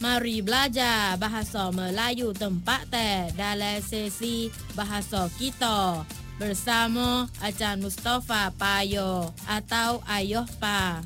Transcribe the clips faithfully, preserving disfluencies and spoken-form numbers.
Mari belajar bahasa Melayu tempat teh dalam sesi bahasa kita bersama Ajar Mustafa Payo atau Ayuh Pa.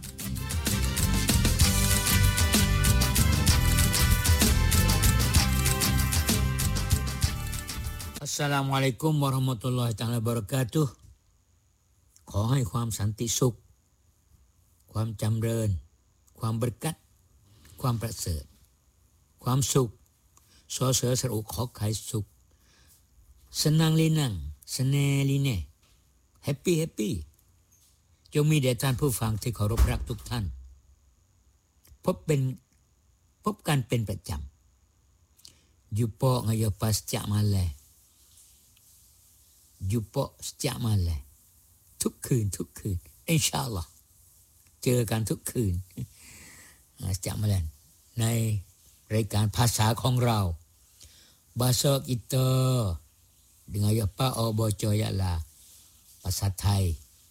Assalamualaikum warahmatullahi taala wabarakatuh ขอให้ความสันติสุขความจำเริญความบริกัดความประเสริฐความสุขสอเสือสระอุขอไข่สุขสนังลีนังสเนลีเน่แฮปปี้แฮปปี้จงมีแด่ท่านผู้ฟังที่เคารพรักทุกท่านพบเป็นพบกันเป็นประจำอยู่ปองายปัสจะมาแลอยู่ปอจะมาแลทุกคืนทุกคืนอินชาอัลลอฮ์เจอกันทุกคืนจะมาแลในรายการภาษาของเรา Bahasa kita dengan apa oboco ialah bahasa Thai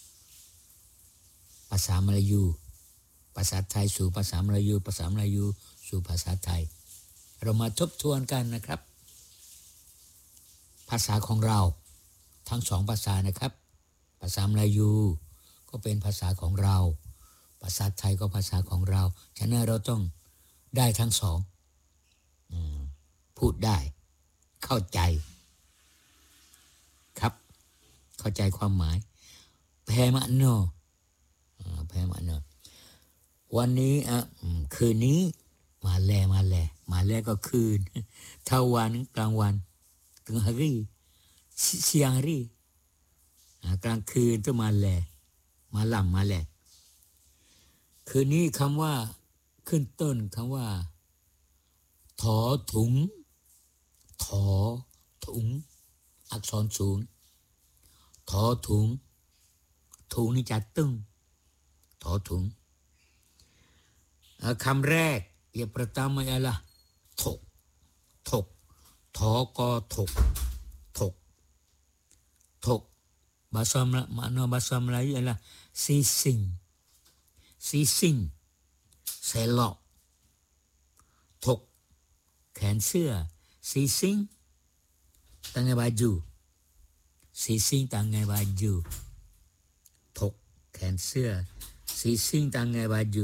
ภาษามลายูภาษาไทยสู่ภาษามลายูภาษามลายูสู่ภาษาไทยเรามาทบทวนกันนะครับภาษาของเราทั้งสองภาษานะครับภาษามลายูก็เป็นภาษาของเราภาษาไทยก็ภาษาของเราฉะนั้นเราต้องได้ทั้งสองพูดได้เข้าใจครับเข้าใจความหมายแพมะโนแพมะโนวันนี้อ่ะคืนนี้มาแลมาแลมาแลก็คืนเท่าวันกลางวันถึงฮารีเชียงฮารีกลางคืนต้องมาแลมาลำมาแลคืนนี้คำว่าขึ้นต้นคำว่าถอถุงถอถุงอักษรศูนย์ถอถุงถุงนี่จะตึงถอถุงคำแรกyang pertama ialah tok tok ถอก็ถกถกถก bahasa makna bahasa Melayu ialah sising sising เสลอกถกแขนเสื้อ sising tangan baju sising tangan baju ถกแขนเสื้อ sising tangan baju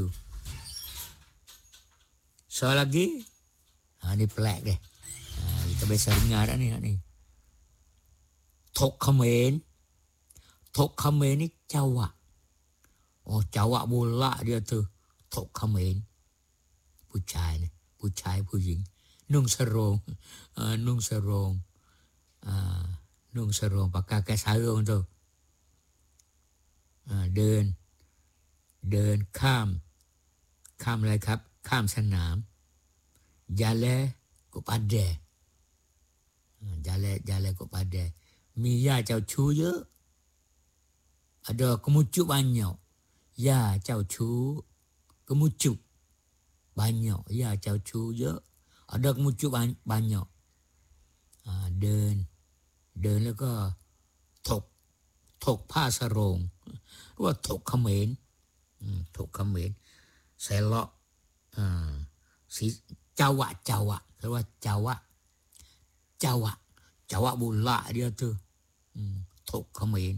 soal lagi ha ni pelak deh ha kita biasa dengar dah ni ni ถกเขมรถกเขมรนี่เจ้าอ่ะโอ้เจ้าอ่ะ bola dia tu ถกเขมรผู้ชายนะผู้ชายผู้หญิงนุ่งสรงอ่านุ่งสรงอ่านุ่งสรงปากกาแกสายงtuอ่าเดินเดินข้ามข้ามอะไรครับข้ามสนามยาเลกุปาเดยาเลยาเลกุปาเดมีญาติเจ้าชู้เยอะ ada kemucuk banyak ญาติเจ้าชู้ kemucuk banyak ญาติเจ้าชู้เยอะ ada kemucuk banyak อ่าเดินเดินแล้วก็ถกถกผ้าสรงหรือว่าถกเขมรอืมถกเขมรเสลาะอ่าสีจาวะจาวะเรียกว่าจาวะจาวะจาวะบุลละdia tu อืมถกเขมร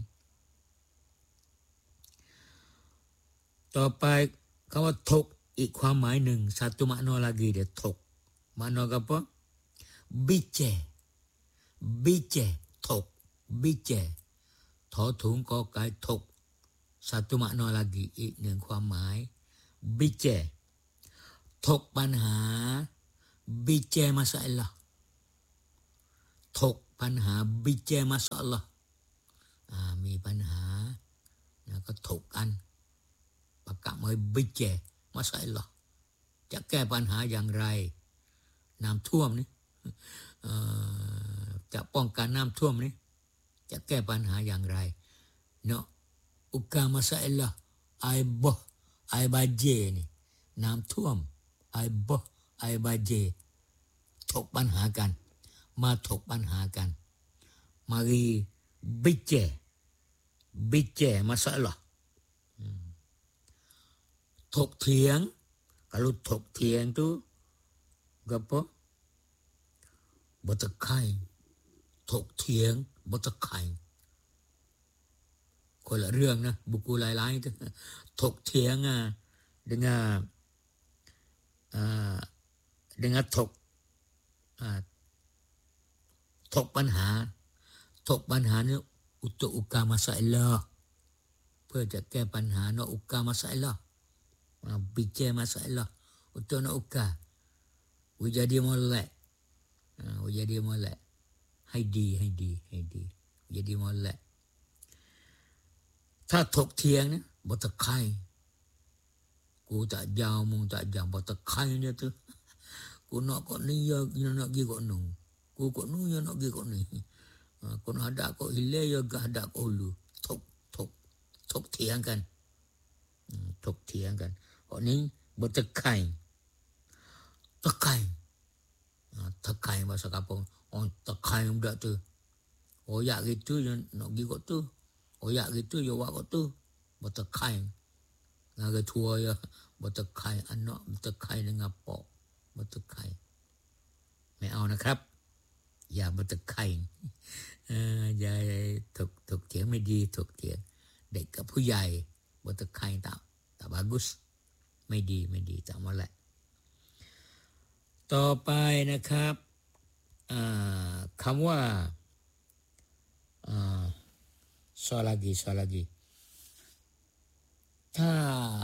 ต่อไปคำว่าถกอีกความหมายหนึ่ง satu makna lagi dia ถก makna apa bice bice ถก bice ถอถุงกอไก่ถก satu makna lagi อีกหนึ่งความหมาย biceถกปัญหา bice masalah ถกปัญหา bice masalah อ่ามีปัญหาแล้วก็ถกกันประกาศมา bice masalah จะแก้ปัญหาอย่างไรน้ำท่วมนี่เอ่อจะป้องกันน้ำท่วมนี่จะแก้ปัญหาอย่างไรเนาะอุกาmasalah air bah air banjirนี่น้ำท่วมไอ้บ่ไอ้บาเจถกปัญหากันมาถกปัญหากันมารีบิเจบิเจmasalah ถกเถียง kalau ถกเถียงtu gapo bertekaiถกเถียงbertekai คนละเรื่องนะบุกูหลายๆถกเถียงอ่ะ dengan uh, dengan ถก uh, ถกปัญหาถกปัญหานี่ untuk ukar masalah เพื่อจะแก้ปัญหา nak ukar masalah uh, bincang masalah untuk nak ukar jadi molek uh, jadi molek ให้ดีให้ดีให้ดี jadi molek ถ้าถกเถียงนะบ่ตะไคร้กูtak jauh mung tak jauhบ่ตะไคร้dia tu กู nak kok ni ya nak gi kok nuกู kok nu ya nak gi kok ni กูnak hadap kok hilang ya gah hadap kok hulu ถกถกถกเถียงกันถกเถียงกันkok niบ่ตะไคร้ตะไคร้ตะไคร้bahasa kampung oh tะไคร้budak tu oh yak gitu nak gi kok tu oh yak gitu ya wak kok tuบ่ตะไคร้ngah ke tua yaบ่ตะไคร้anakบ่ตะไคร้dengan pokบ่ตะไคร้ไม่เอานะครับอย่าบ่ตะไคร้เอออย่าถกถกเถียงไม่ดีถกเถียงเด็กกับผู้ใหญ่บ่ตะไคร้tak tak bagus ไม่ดีไม่ดีจำไว้แหละต่อไปนะครับอ่าคำว่าอ่าsoal lagi soal lagi ถ้า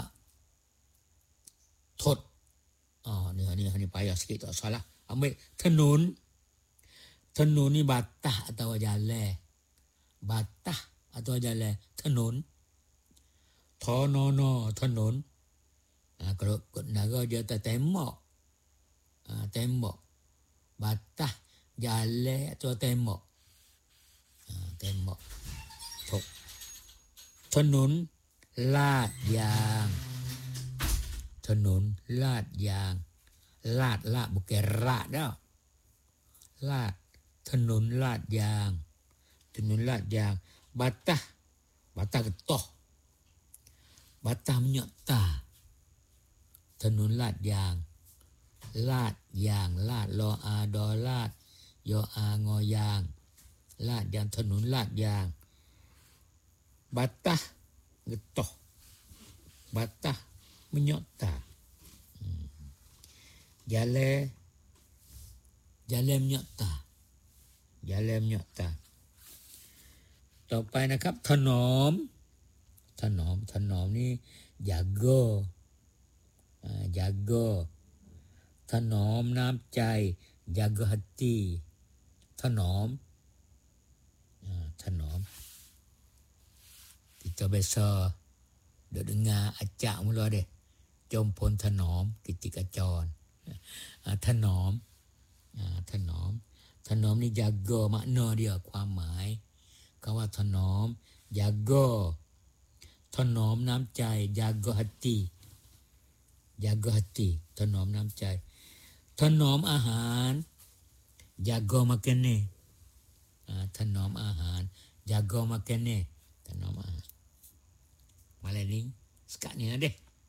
ถดอ๋อนี่นี่นี่payah sikit tak salah ambil ถนนถนนนี่ batas atau jalan batas atau jalan ถนน thonono ถนนอ่า kalau naga dia tak tembok ah tembok batas jalan atau tembok ah tembok ถกถนนลาดยางถนนลาดยางลาดลาด bukan ลาดเด้อลาดถนนลาดยางถนนลาดยาง batas batas getah batas menyerta ถนนลาดยางลาดยางลาดลออาดอลาดยออางอยางลาดยางถนนลาดยาง batas getah batas menyerta hmm. jalan jalan menyerta jalan menyerta ต่อไปนะครับถนอมถนอมถนอมนี่ jaga jaga ถนอมน้ำใจ jaga hati ถนอมถนอมkita biasa dah dengar acak mula deh jompon ถนอมกิติกจรถนอมถนอมถนอมนี่ jaga makna dia ความหมายคำว่าถนอม jaga ถนอมน้ำใจ jaga hati jaga hati ถนอมน้ำใจถนอมอาหาร jaga makanan ถนอมอาหาร jaga makanan ถนอมอาหารmalam ni sekat ni ada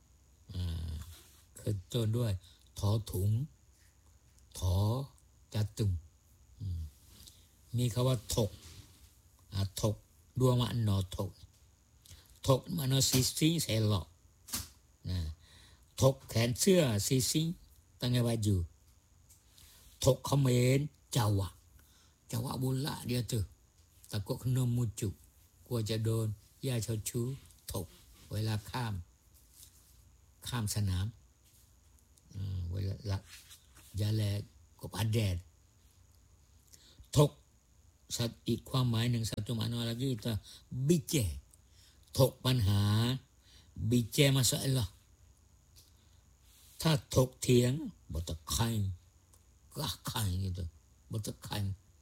ขึ้นต้นด้วยถอถุงถอจัตุงมีคำว่าถกถกดวงมันนอถกถกมันนอซีซิงเสลอกถกแขนเสื้อซีซิงตั้งไงbajuถกเขมรJawa Jawa bola dia tu takut kena mucuk guaจะโดนย่าชาวชูถกเวลาข้ามข้ามสนามเวลาจะแลกบอดแดดถกสัตว์อีกความหมายหนึ่งsatu makna lagi itu bincang ถกปัญหา bincang masalah ถ้าถกเถียงบ่ตะไคร้กะไคร้gituบ่ตะไคร้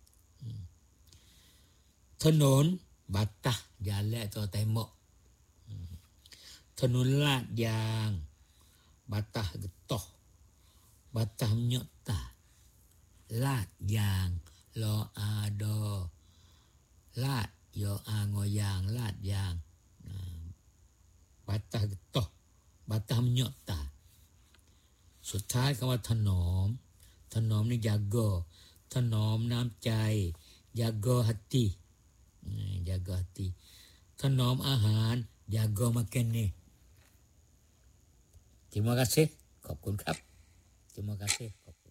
ถนน batas jalan atau tembok ถนนลาดยาง batas getah batas menyerta ลาดยางลออาดอลาดยออางอยางลาดยาง batas getah batas menyerta สุดท้ายคำว่าถนอมถถนอมนี่ jaga ถนอมน้ำใจ jaga hati jaga hati ถนอมอาหาร jaga makan ni. Terima kasih. ขอบคุณครับ Terima kasih.